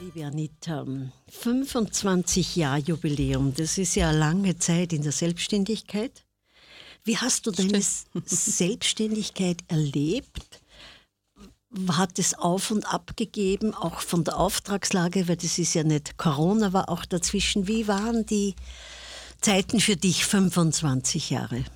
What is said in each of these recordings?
Liebe Anita, 25 Jahre Jubiläum, das ist ja eine lange Zeit in der Selbstständigkeit. Wie hast du deine Selbstständigkeit erlebt? Hat es auf und ab gegeben, auch von der Auftragslage, weil das ist ja nicht, Corona war auch dazwischen. Wie waren die Zeiten für dich 25 Jahre?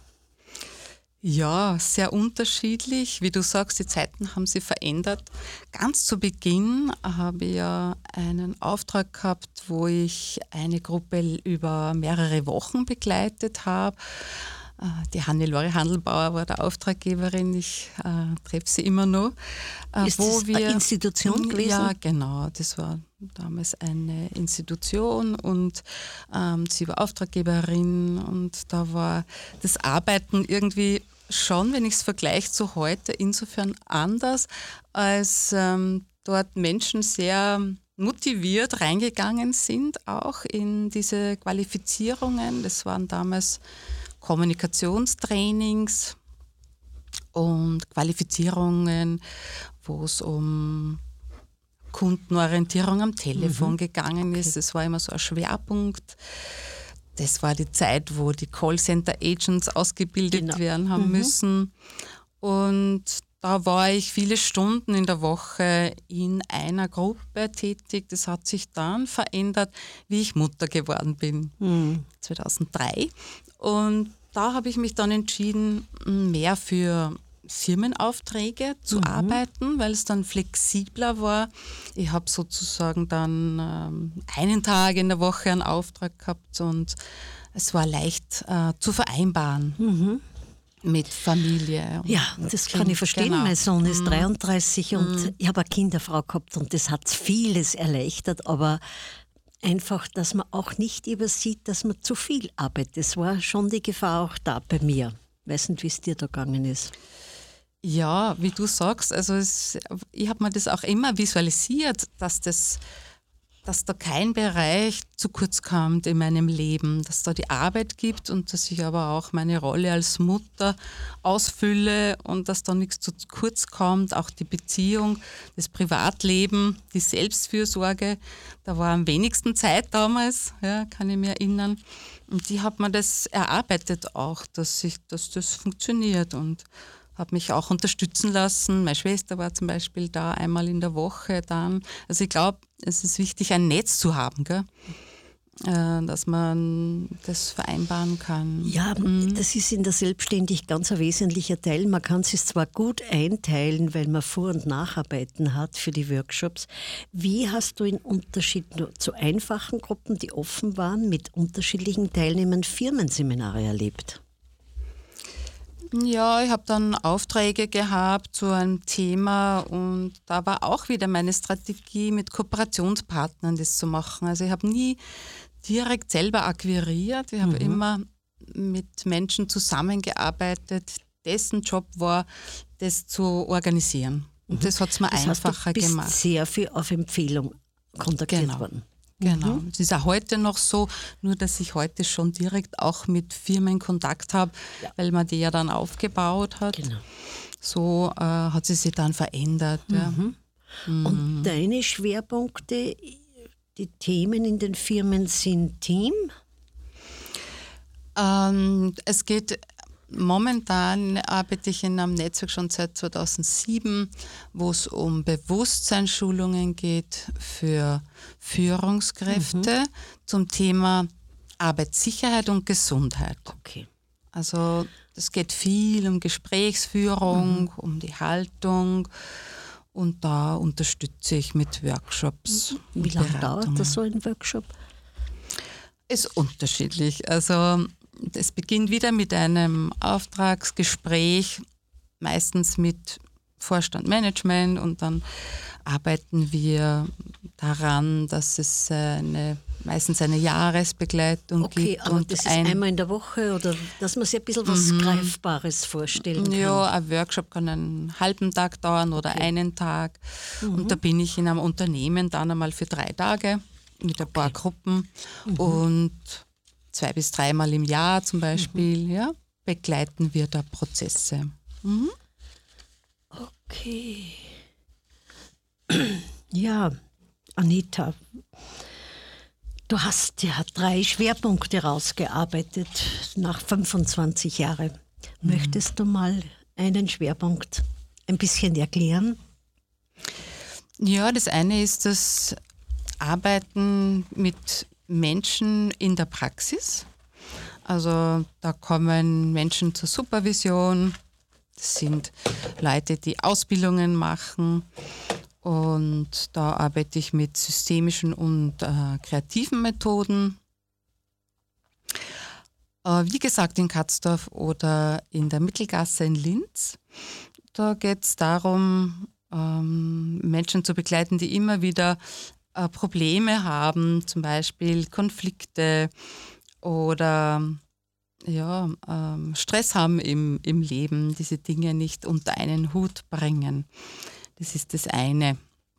Ja, sehr unterschiedlich. Wie du sagst, die Zeiten haben sich verändert. Ganz zu Beginn habe ich ja einen Auftrag gehabt, wo ich eine Gruppe über mehrere Wochen begleitet habe. Die Hannelore Handelbauer war der Auftraggeberin, ich treffe sie immer noch. Ist das eine Institution gewesen? Ja, genau, das war damals eine Institution und sie war Auftraggeberin und da war das Arbeiten irgendwie schon, wenn ich es vergleiche zu heute, insofern anders, als dort Menschen sehr motiviert reingegangen sind, auch in diese Qualifizierungen. Das waren damals Kommunikationstrainings und Qualifizierungen, wo es um Kundenorientierung am Telefon gegangen ist. Das war immer so ein Schwerpunkt. Das war die Zeit, wo die Callcenter-Agents ausgebildet werden haben müssen. Und da war ich viele Stunden in der Woche in einer Gruppe tätig. Das hat sich dann verändert, wie ich Mutter geworden bin, 2003. Und da habe ich mich dann entschieden, mehr für Firmenaufträge zu arbeiten, weil es dann flexibler war. Ich habe sozusagen dann einen Tag in der Woche einen Auftrag gehabt und es war leicht zu vereinbaren. Mit Familie. Ja, das kann ich verstehen. Genau. Mein Sohn ist 33 und ich habe eine Kinderfrau gehabt und das hat vieles erleichtert, aber einfach, dass man auch nicht übersieht, dass man zu viel arbeitet. Das war schon die Gefahr auch da bei mir. Ich weiß nicht, wie es dir da gegangen ist. Ja, wie du sagst, also ich habe mir das auch immer visualisiert, dass da kein Bereich zu kurz kommt in meinem Leben, dass da die Arbeit gibt und dass ich aber auch meine Rolle als Mutter ausfülle und dass da nichts zu kurz kommt, auch die Beziehung, das Privatleben, die Selbstfürsorge, da war am wenigsten Zeit damals, ja, kann ich mich erinnern. Und die hat mir das erarbeitet auch, dass das funktioniert und habe mich auch unterstützen lassen. Meine Schwester war zum Beispiel da einmal in der Woche dann. Also ich glaube, es ist wichtig, ein Netz zu haben, gell? Dass man das vereinbaren kann. Ja, das ist in der Selbstständigkeit ganz ein wesentlicher Teil. Man kann es zwar gut einteilen, weil man Vor- und Nacharbeiten hat für die Workshops. Wie hast du in Unterschied zu einfachen Gruppen, die offen waren, mit unterschiedlichen Teilnehmern Firmenseminare erlebt? Ja, ich habe dann Aufträge gehabt zu einem Thema und da war auch wieder meine Strategie, mit Kooperationspartnern das zu machen. Also ich habe nie direkt selber akquiriert, ich habe immer mit Menschen zusammengearbeitet, dessen Job war, das zu organisieren. Und das hat es mir einfacher gemacht. Du bist sehr viel auf Empfehlung kontaktiert worden. Genau, es ist auch heute noch so, nur dass ich heute schon direkt auch mit Firmen Kontakt habe, weil man die ja dann aufgebaut hat. Genau. So hat sie sich dann verändert. Ja. Und deine Schwerpunkte, die Themen in den Firmen sind Team? Es geht momentan arbeite ich in einem Netzwerk schon seit 2007, wo es um Bewusstseinsschulungen geht für Führungskräfte zum Thema Arbeitssicherheit und Gesundheit. Okay. Also es geht viel um Gesprächsführung, um die Haltung und da unterstütze ich mit Workshops. Wie lange dauert das so ein Workshop? Ist unterschiedlich. Also es beginnt wieder mit einem Auftragsgespräch, meistens mit Vorstand, Management und dann arbeiten wir daran, dass es meistens eine Jahresbegleitung gibt. Okay, aber das ist einmal in der Woche oder dass man sich ein bisschen was Greifbares vorstellen kann? Ja, ein Workshop kann einen halben Tag dauern oder einen Tag und da bin ich in einem Unternehmen dann einmal für 3 Tage mit ein paar Gruppen und 2 bis 3 Mal im Jahr zum Beispiel, ja, begleiten wir da Prozesse. Okay. Ja, Anita, du hast ja 3 Schwerpunkte rausgearbeitet nach 25 Jahren. Möchtest du mal einen Schwerpunkt ein bisschen erklären? Ja, das eine ist das Arbeiten mit Menschen in der Praxis. Also da kommen Menschen zur Supervision, das sind Leute, die Ausbildungen machen, und da arbeite ich mit systemischen und kreativen Methoden. Wie gesagt, in Katzdorf oder in der Mittelgasse in Linz. Da geht es darum, Menschen zu begleiten, die immer wieder Probleme haben, zum Beispiel Konflikte oder Stress haben im Leben, diese Dinge nicht unter einen Hut bringen. Das ist das eine.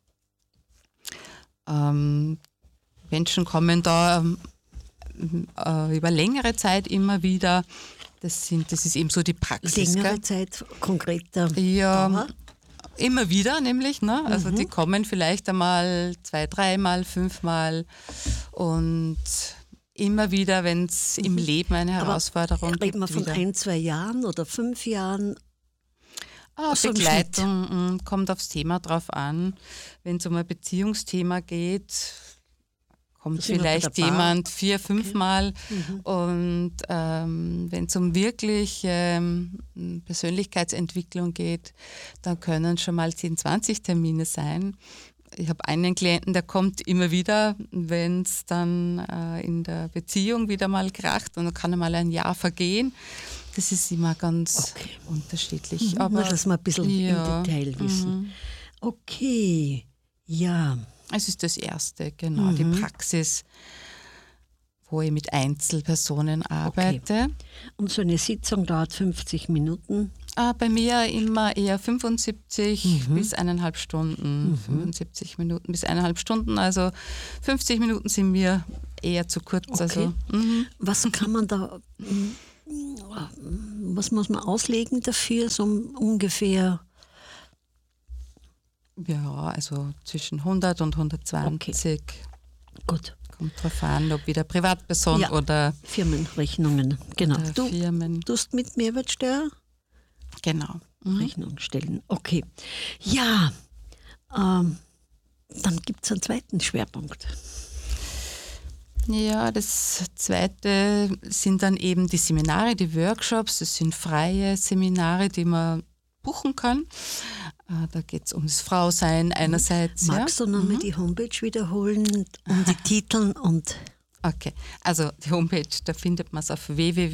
Menschen kommen da über längere Zeit immer wieder. Das ist eben so die Praxis. Längere Zeit, konkreter Ja, Dauer? immer wieder nämlich. Ne? Also die kommen vielleicht einmal 2, 3 Mal, 5 Mal und immer wieder, wenn es im Leben eine Herausforderung gibt. Reden wir von wieder. 1, 2 Jahren oder 5 Jahren? So im Begleitung kommt aufs Thema drauf an. Wenn es um ein Beziehungsthema geht, kommt Sind wir bei vielleicht der Bar? jemand 4, 5 Mal. Und wenn es um wirklich Persönlichkeitsentwicklung geht, dann können schon mal 10, 20 Termine sein. Ich habe einen Klienten, der kommt immer wieder, wenn es dann in der Beziehung wieder mal kracht, und dann kann einmal ein Jahr vergehen. Das ist immer ganz unterschiedlich. Aber dass wir ein bisschen ja, im Detail wissen. Okay, ja. Es ist das Erste, genau, die Praxis, wo ich mit Einzelpersonen arbeite. Und so eine Sitzung dauert 50 Minuten. Bei mir immer eher 75 bis 1,5 Stunden. 75 Minuten bis 1,5 Stunden. Also 50 Minuten sind mir eher zu kurz. Okay. Also, Was kann man da, was muss man auslegen dafür, so ungefähr? ja, also zwischen 100 und 120. Gut. Kommt drauf an, ob wieder Privatperson Ja. oder Firmenrechnungen, genau. oder Du Firmen. tust mit Mehrwertsteuer Genau. Rechnung stellen. Okay. Ja, dann gibt es einen zweiten Schwerpunkt. Ja, das Zweite sind dann eben die Seminare, die Workshops. Das sind freie Seminare, die man buchen kann. Da geht es ums Frausein einerseits. Magst du nochmal die Homepage wiederholen und die Titel und Okay, also die Homepage, da findet man es auf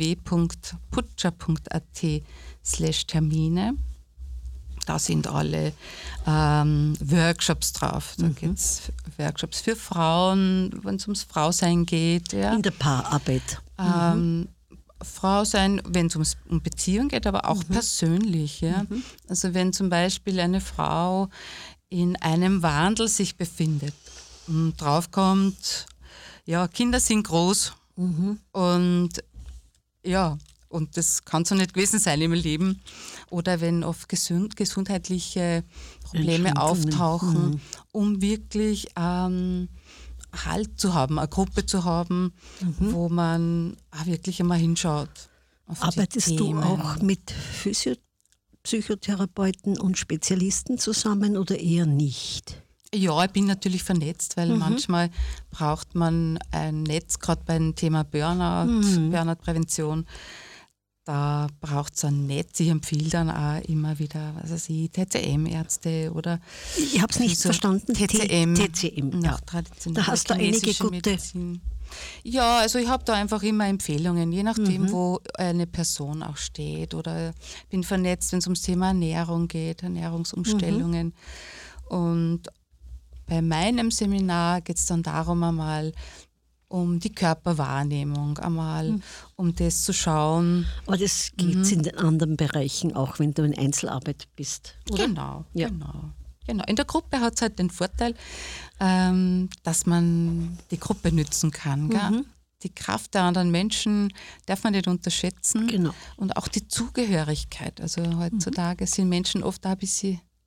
www.putscher.at/Termine. Da sind alle Workshops drauf. Da gibt es Workshops für Frauen, wenn es ums Frausein geht. Ja. in der Paararbeit? Frau sein, wenn es um Beziehung geht, aber auch persönlich. Ja? Also wenn zum Beispiel eine Frau in einem Wandel sich befindet und draufkommt, ja, Kinder sind groß und ja, und das kann so nicht gewesen sein im Leben. Oder wenn oft gesundheitliche Probleme Einschränkungen. auftauchen, um wirklich Halt zu haben, eine Gruppe zu haben, wo man wirklich einmal hinschaut. Auf die Arbeitest du Themen. auch mit Psychotherapeuten und Spezialisten zusammen oder eher nicht? Ja, ich bin natürlich vernetzt, weil manchmal braucht man ein Netz, gerade beim Thema Burnout, Burnout-Prävention. Da braucht es ein Netz. Ich empfehle dann auch immer wieder, TCM-Ärzte oder Ich habe es nicht verstanden. TCM. TCM, Ja, ja. traditionelle Da hast du einige chinesische gute. Medizin. Ja, also ich habe da einfach immer Empfehlungen, je nachdem, wo eine Person auch steht. Oder bin vernetzt, wenn es ums Thema Ernährung geht, Ernährungsumstellungen. Und bei meinem Seminar geht es dann darum einmal, um die Körperwahrnehmung, einmal um das zu schauen. Aber das geht in den anderen Bereichen auch, wenn du in Einzelarbeit bist, oder? Genau, Ja. genau. In der Gruppe hat es halt den Vorteil, dass man die Gruppe nützen kann. Gell? Die Kraft der anderen Menschen darf man nicht unterschätzen. Genau. Und auch die Zugehörigkeit. Also heutzutage sind Menschen oft auch ein bisschen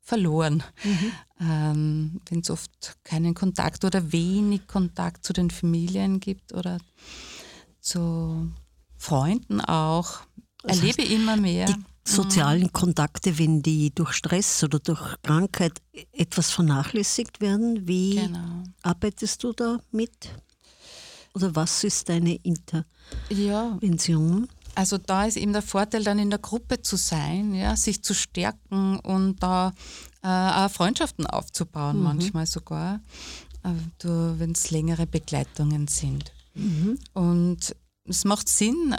verloren. Wenn es oft keinen Kontakt oder wenig Kontakt zu den Familien gibt oder zu Freunden auch. Das Erlebe heißt, immer mehr. Die sozialen Kontakte, wenn die durch Stress oder durch Krankheit etwas vernachlässigt werden, wie Genau. arbeitest du da mit? Oder was ist deine Ja, Intervention? also da ist eben der Vorteil, dann in der Gruppe zu sein, ja, sich zu stärken und da auch Freundschaften aufzubauen, manchmal sogar, wenn es längere Begleitungen sind. Und es macht Sinn,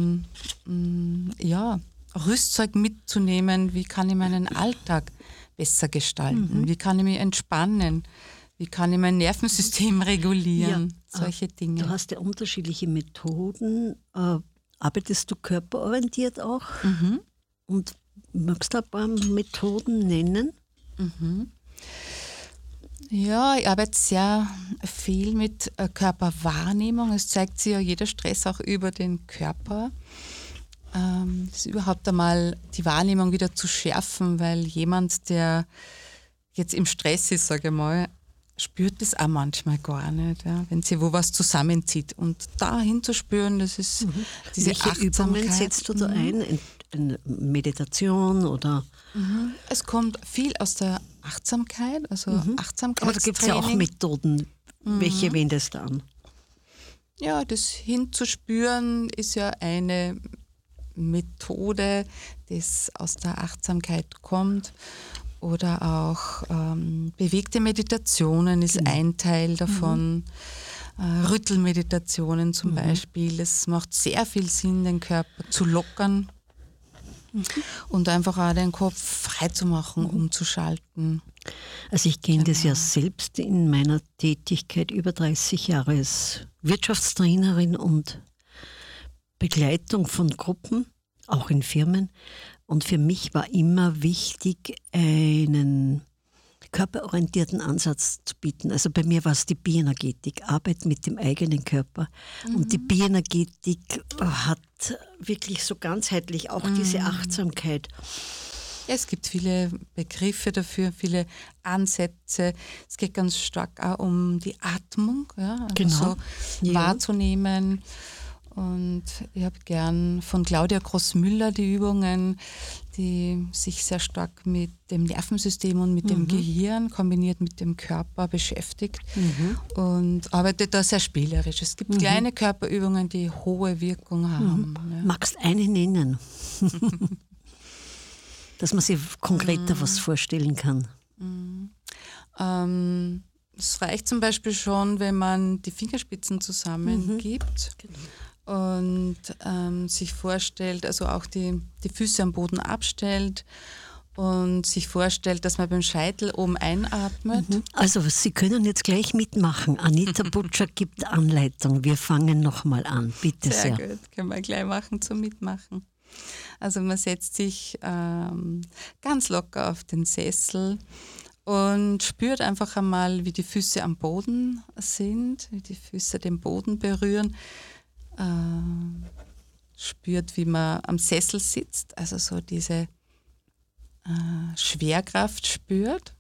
Rüstzeug mitzunehmen, wie kann ich meinen Alltag besser gestalten, wie kann ich mich entspannen, wie kann ich mein Nervensystem regulieren, solche Dinge. Du hast ja unterschiedliche Methoden. Arbeitest du körperorientiert auch? Und magst du ein paar Methoden nennen? Ja, ich arbeite sehr viel mit Körperwahrnehmung. Es zeigt sich ja jeder Stress auch über den Körper. Das ist überhaupt einmal die Wahrnehmung wieder zu schärfen, weil jemand, der jetzt im Stress ist, sage ich mal, spürt das auch manchmal gar nicht, ja, wenn sie wo was zusammenzieht. Und da hinzuspüren, das ist diese Welche Achtsamkeit. Übungen setzt du da ein? Eine Meditation oder? Es kommt viel aus der Achtsamkeit, also Achtsamkeitstraining. Aber da gibt es ja auch Methoden. Welche wendest du an? Ja, das hinzuspüren ist ja eine Methode, das aus der Achtsamkeit kommt. Oder auch bewegte Meditationen ist ein Teil davon. Rüttelmeditationen zum Beispiel. Es macht sehr viel Sinn, den Körper zu lockern und einfach auch den Kopf frei zu machen, umzuschalten. Also ich kenne das ja selbst in meiner Tätigkeit über 30 Jahre als Wirtschaftstrainerin und Begleitung von Gruppen, auch in Firmen. Und für mich war immer wichtig, einen körperorientierten Ansatz zu bieten. Also bei mir war es die Bioenergetik, Arbeit mit dem eigenen Körper. Und die Bioenergetik hat wirklich so ganzheitlich auch diese Achtsamkeit. Es gibt viele Begriffe dafür, viele Ansätze. Es geht ganz stark auch um die Atmung, ja, also so wahrzunehmen. Und ich habe gern von Claudia Grossmüller die Übungen, die sich sehr stark mit dem Nervensystem und mit dem Gehirn kombiniert mit dem Körper beschäftigt und arbeitet da sehr spielerisch. Es gibt kleine Körperübungen, die hohe Wirkung haben. Ja. Magst eine nennen? Dass man sich konkreter was vorstellen kann. Es reicht zum Beispiel schon, wenn man die Fingerspitzen zusammengibt. Genau. Und sich vorstellt, also auch die Füße am Boden abstellt und sich vorstellt, dass man beim Scheitel oben einatmet. Also Sie können jetzt gleich mitmachen. Anita Butscher gibt Anleitung. Wir fangen nochmal an. Bitte sehr. Sehr gut, können wir gleich machen zum Mitmachen. Also man setzt sich ganz locker auf den Sessel und spürt einfach einmal, wie die Füße am Boden sind, wie die Füße den Boden berühren. Spürt, wie man am Sessel sitzt, also so diese Schwerkraft spürt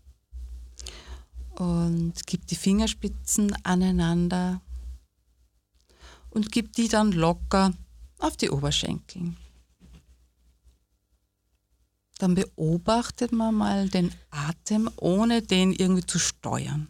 und gibt die Fingerspitzen aneinander und gibt die dann locker auf die Oberschenkel. Dann beobachtet man mal den Atem, ohne den irgendwie zu steuern.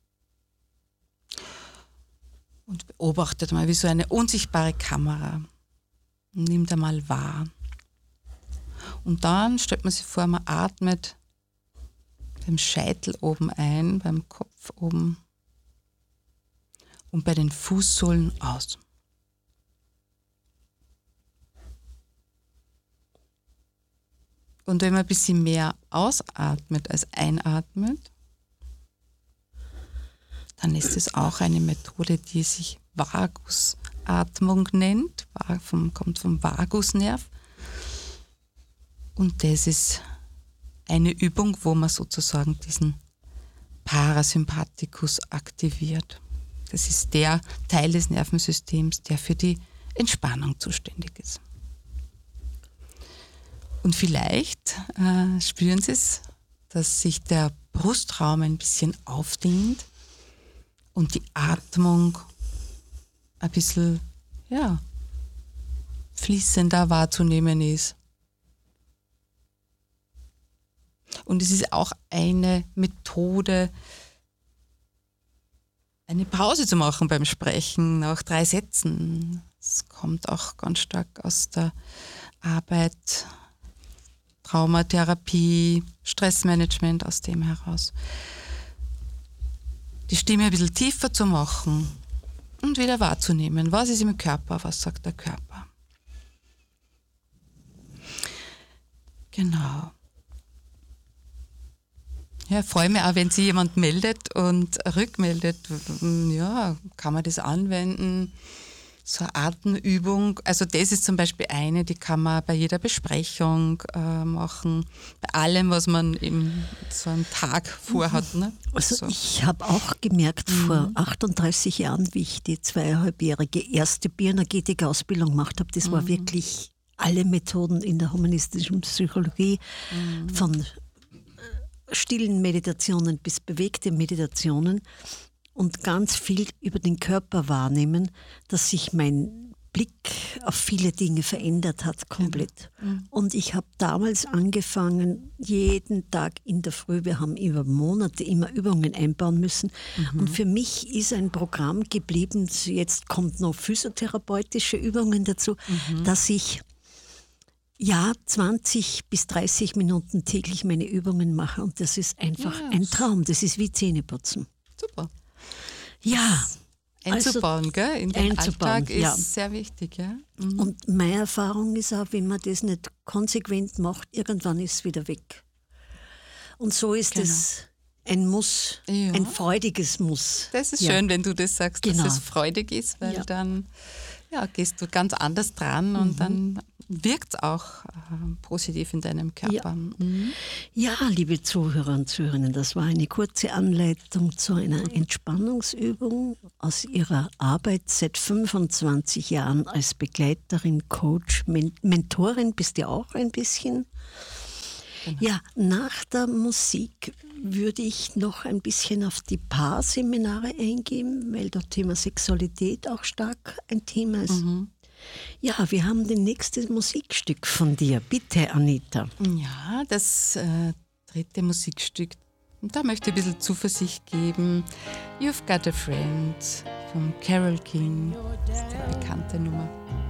Und beobachtet mal wie so eine unsichtbare Kamera. Nimmt einmal wahr. Und dann stellt man sich vor, man atmet beim Scheitel oben ein, beim Kopf oben und bei den Fußsohlen aus. Und wenn man ein bisschen mehr ausatmet als einatmet, dann ist es auch eine Methode, die sich Vagusatmung nennt, kommt vom Vagusnerv. Und das ist eine Übung, wo man sozusagen diesen Parasympathikus aktiviert. Das ist der Teil des Nervensystems, der für die Entspannung zuständig ist. Und vielleicht spüren Sie es dass sich der Brustraum ein bisschen aufdehnt und die Atmung ein bisschen fließender wahrzunehmen ist. Und es ist auch eine Methode, eine Pause zu machen beim Sprechen nach 3 Sätzen. Das kommt auch ganz stark aus der Arbeit, Traumatherapie, Stressmanagement, aus dem heraus. Die Stimme ein bisschen tiefer zu machen und wieder wahrzunehmen. Was ist im Körper? Was sagt der Körper? Genau. Ja, ich freue mich auch, wenn sich jemand meldet und rückmeldet. Ja, kann man das anwenden? So eine Atemübung. Also das ist zum Beispiel eine, die kann man bei jeder Besprechung machen. Bei allem, was man in so einem Tag vorhat. Ne? Also so. Ich habe auch gemerkt, vor 38 Jahren, wie ich die 2,5-jährige erste Bioenergetik-Ausbildung gemacht habe, das war wirklich alle Methoden in der humanistischen Psychologie, von stillen Meditationen bis bewegte Meditationen und ganz viel über den Körper wahrnehmen, dass sich mein Blick auf viele Dinge verändert hat, komplett. Und ich habe damals angefangen, jeden Tag in der Früh, wir haben über Monate immer Übungen einbauen müssen. Und für mich ist ein Programm geblieben, jetzt kommt noch physiotherapeutische Übungen dazu, dass ich 20 bis 30 Minuten täglich meine Übungen mache und das ist einfach ein Traum. Das ist wie Zähneputzen. Super. Ja. Einzubauen, gell? In den Alltag ist sehr wichtig. Ja? Und meine Erfahrung ist auch, wenn man das nicht konsequent macht, irgendwann ist es wieder weg. Und so ist es ein Muss, ein freudiges Muss. Das ist schön, wenn du das sagst, dass es freudig ist, weil dann gehst du ganz anders dran und dann wirkt es auch positiv in deinem Körper. Ja, liebe Zuhörer und Zuhörerinnen, das war eine kurze Anleitung zu einer Entspannungsübung aus ihrer Arbeit seit 25 Jahren als Begleiterin, Coach, Mentorin bist du auch ein bisschen. Genau. Ja, nach der Musik würde ich noch ein bisschen auf die Paarseminare eingehen, weil das Thema Sexualität auch stark ein Thema ist. Ja, wir haben das nächste Musikstück von dir. Bitte, Anita. Ja, das 3. Musikstück. Und da möchte ich ein bisschen Zuversicht geben. You've Got a Friend von Carole King. Das ist die bekannte Nummer.